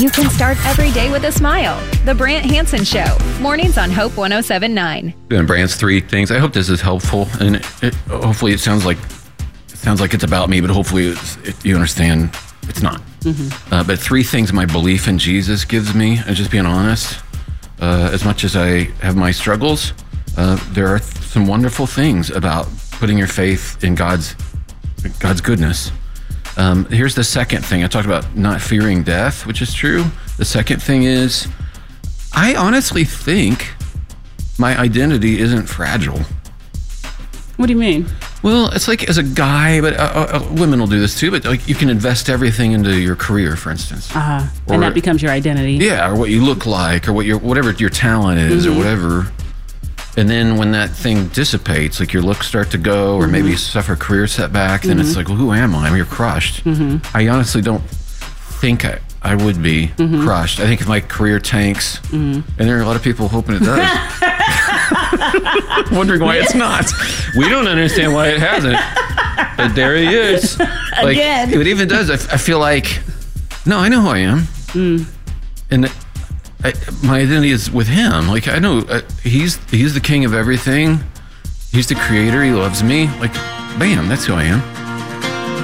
You can start every day with a smile. The Brant Hansen Show. Mornings on Hope 107.9. Doing Brant's 3 things. I hope this is helpful, and hopefully it sounds like it's about me, but hopefully you understand it's not. Mm-hmm. But 3 things my belief in Jesus gives me, and just being honest, as much as I have my struggles, there are some wonderful things about putting your faith in God's goodness. Here's the second thing. I talked about not fearing death, which is true. The second thing is, I honestly think my identity isn't fragile. What do you mean? Well, it's like as a guy, but women will do this too, but like you can invest everything into your career, for instance. And that becomes your identity. Yeah, or what you look like, or whatever your talent is, or whatever. And then when that thing dissipates, like your looks start to go, or maybe you suffer a career setback, then it's like, well, who am I? You're crushed. I honestly don't think I would be crushed. I think if my career tanks, and there are a lot of people hoping it does, wondering why it's not. We don't understand why it hasn't. But there he is. Like, again. If it even does, I feel like, no, I know who I am. And my identity is with him. Like, I know he's the king of everything. He's the creator. He loves me. Like, bam, that's who I am.